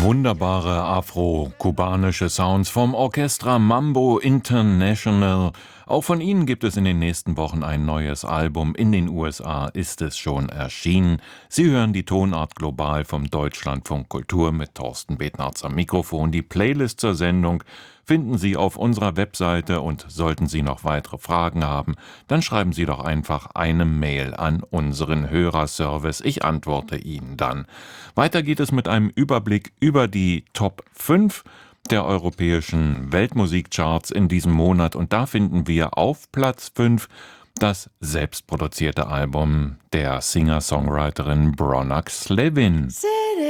Wunderbare afro-kubanische Sounds vom Orchestra Mambo International. Auch von ihnen gibt es in den nächsten Wochen ein neues Album. In den USA ist es schon erschienen. Sie hören die Tonart Global vom Deutschlandfunk Kultur mit Thorsten Betnarz am Mikrofon. Die Playlist zur Sendung finden Sie auf unserer Webseite, und sollten Sie noch weitere Fragen haben, dann schreiben Sie doch einfach eine Mail an unseren Hörerservice. Ich antworte Ihnen dann. Weiter geht es mit einem Überblick über die Top 5 der europäischen Weltmusikcharts in diesem Monat, und da finden wir auf Platz 5 das selbstproduzierte Album der Singer-Songwriterin Bronagh Slevin.